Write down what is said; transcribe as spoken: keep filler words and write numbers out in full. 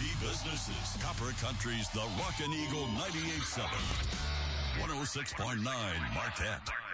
key businesses. Copper Country's The Rockin' Eagle ninety-eight point seven. one oh six point nine Marquette.